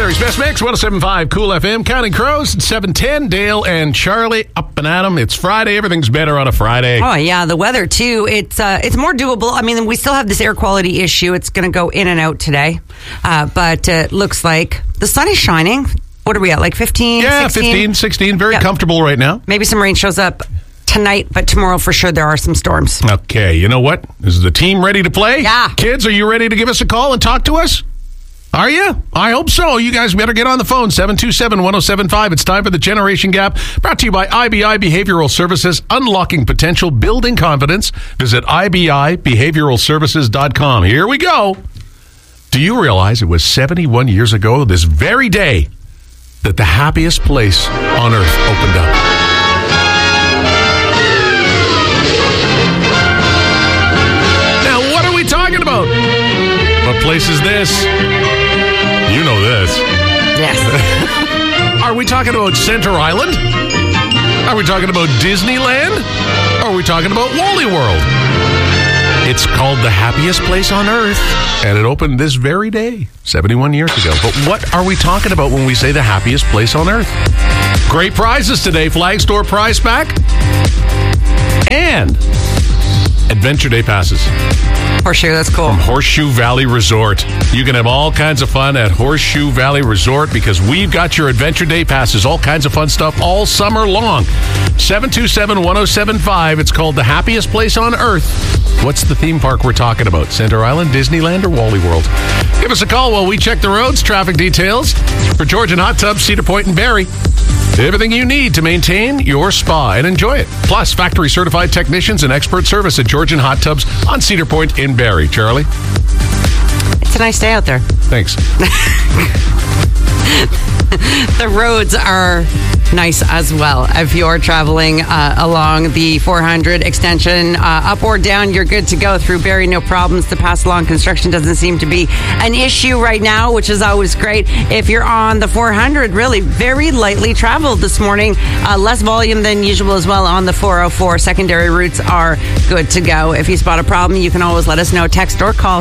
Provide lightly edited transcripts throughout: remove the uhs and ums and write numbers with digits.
Barry's Best Mix, 107.5 Cool FM. Counting Crows, 7:10. Dale and Charlie up and at 'em. It's Friday. Everything's better on a Friday. Oh, yeah. The weather, too. It's more doable. I mean, we still have this air quality issue. It's going to go in and out today. But it looks like the sun is shining. What are we at, like 15, 16? 15, 16. Very comfortable right now. Maybe some rain shows up tonight, but tomorrow for sure there are some storms. Okay, you know what? Is the team ready to play? Yeah. Kids, are you ready to give us a call and talk to us? Are you? I hope so. You guys better get on the phone, 727-1075. It's time for the Generation Gap, brought to you by IBI Behavioral Services, unlocking potential, building confidence. Visit IBIBehavioralServices.com. Here we go. Do you realize it was 71 years ago, this very day, that the happiest place on earth opened up? Now, what are we talking about? What place is this? You know this. Yes. Are we talking about Center Island? Are we talking about Disneyland? Or are we talking about Wally World? It's called the happiest place on earth, and it opened this very day, 71 years ago. But what are we talking about when we say the happiest place on earth? Great prizes today. Flag Store prize pack and Adventure Day passes. Horseshoe, that's cool. From Horseshoe Valley Resort. You can have all kinds of fun at Horseshoe Valley Resort because we've got your Adventure Day passes, all kinds of fun stuff all summer long. 727-1075. It's called the happiest place on earth. What's the theme park we're talking about? Center Island, Disneyland, or Wally World? Give us a call while we check the roads, traffic details for Georgian Hot Tubs, Cedar Point, and Barrie. Everything you need to maintain your spa and enjoy it. Plus, factory certified technicians and expert service at Georgian Hot Tubs on Cedar Point in Barrie. Charlie? It's a nice day out there. Thanks. The roads are nice as well. If you're traveling along the 400 extension, up or down, you're good to go through Barrie. No problems to pass along. Construction doesn't seem to be an issue right now, which is always great. If you're on the 400, really very lightly traveled this morning. Less volume than usual as well on the 404. Secondary routes are good to go. If you spot a problem, you can always let us know. Text or call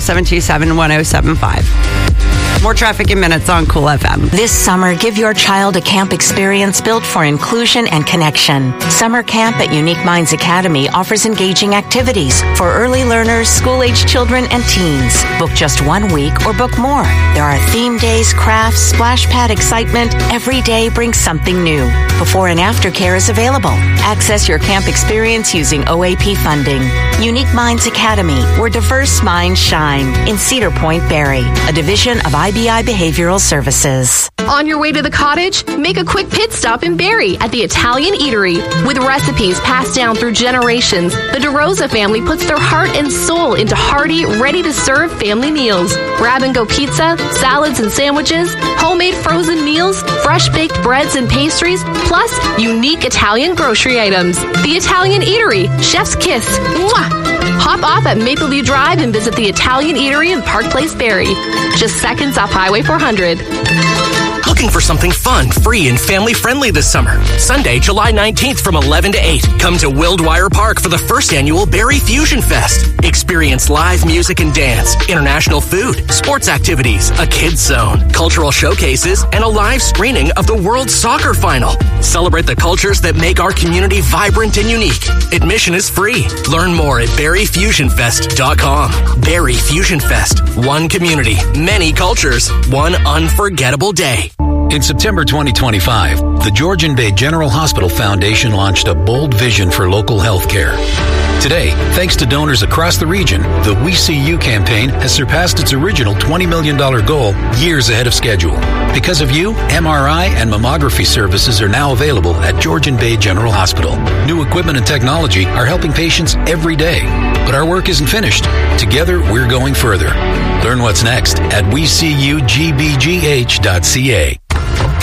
727-1075. More traffic in minutes on Cool FM. This summer, give your child a camp experience built for inclusion and connection. Summer camp at Unique Minds Academy offers engaging activities for early learners, school-age children, and teens. Book just 1 week or book more. There are theme days, crafts, splash pad excitement. Every day brings something new. Before and after care is available. Access your camp experience using OAP funding. Unique Minds Academy, where diverse minds shine. In Cedar Point, Barrie, a division of IBI Behavioral Services. On your way to the cottage, make a quick pit stop in Barrie at the Italian Eatery. With recipes passed down through generations, the DeRosa family puts their heart and soul into hearty, ready-to-serve family meals. Grab-and-go pizza, salads and sandwiches, homemade frozen meals, fresh-baked breads and pastries, plus unique Italian grocery items. The Italian Eatery, Chef's Kiss. Mwah! Hop off at Mapleview Drive and visit the Italian Eatery in Park Place, Barrie. Just seconds off Highway 400. Looking for something fun, free, and family-friendly this summer? Sunday, July 19th from 11 to 8. Come to Wildwire Park for the first annual Barrie Fusion Fest. Experience live music and dance, international food, sports activities, a kids zone, cultural showcases, and a live screening of the World Soccer Final. Celebrate the cultures that make our community vibrant and unique. Admission is free. Learn more at BarrieFusionFest.com. Barrie Fusion Fest. One community, many cultures, one unforgettable day. In September 2025, the Georgian Bay General Hospital Foundation launched a bold vision for local health care. Today, thanks to donors across the region, the We See You campaign has surpassed its original $20 million goal years ahead of schedule. Because of you, MRI and mammography services are now available at Georgian Bay General Hospital. New equipment and technology are helping patients every day. But our work isn't finished. Together, we're going further. Learn what's next at WeSeeYouGBGH.ca.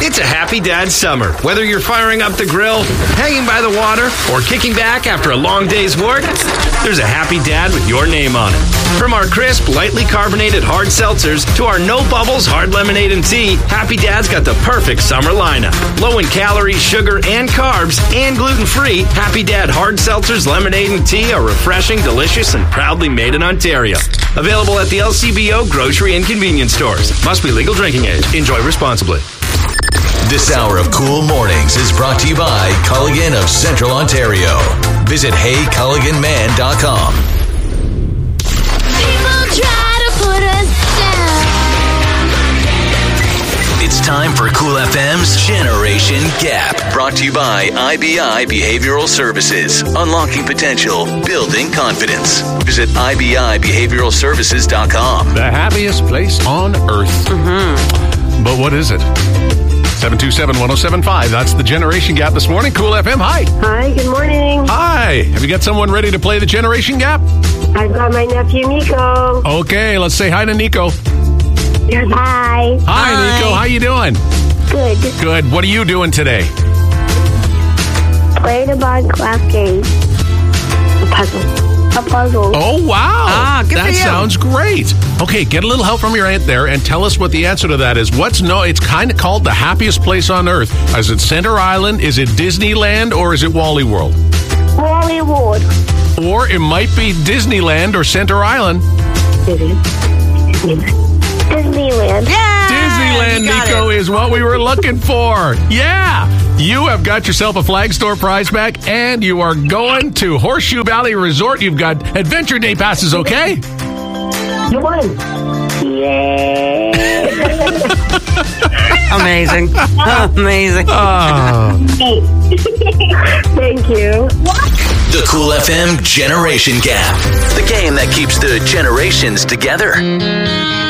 It's a Happy Dad summer. Whether you're firing up the grill, hanging by the water, or kicking back after a long day's work, there's a Happy Dad with your name on it. From our crisp, lightly carbonated hard seltzers to our no bubbles hard lemonade and tea, Happy Dad's got the perfect summer lineup. Low in calories, sugar, and carbs, and gluten-free, Happy Dad hard seltzers, lemonade, and tea are refreshing, delicious, and proudly made in Ontario. Available at the LCBO grocery and convenience stores. Must be legal drinking age. Enjoy responsibly. This hour of Cool Mornings is brought to you by Culligan of Central Ontario. Visit heyculliganman.com. People try to put us down. It's time for Cool FM's Generation Gap. Brought to you by IBI Behavioral Services. Unlocking potential, building confidence. Visit IBIBehavioralServices.com. The happiest place on earth. But what is it? 727-1075. That's the Generation Gap this morning. Cool FM, hi. Hi, good morning. Hi. Have you got someone ready to play the Generation Gap? I've got my nephew, Nico. Okay, let's say hi to Nico. Hi. Hi, Nico. How you doing? Good. Good. What are you doing today? Playing a Minecraft game. A puzzle. Oh, wow. Good for that you. sounds great. Okay, get a little help from your aunt there and tell us what the answer to that is. It's kind of called the happiest place on earth. Is it Center Island? Is it Disneyland? Or is it Wally World? Wally World. Or it might be Disneyland or Center Island. Disneyland. Yeah, Disneyland, you got Nico, it. is what we were looking for. Yeah. You have got yourself a Flag Store prize back, and you are going to Horseshoe Valley Resort. You've got Adventure Day passes, okay? You won. Yay. Amazing. Amazing. Thank you. The Cool FM Generation Gap. The game that keeps the generations together.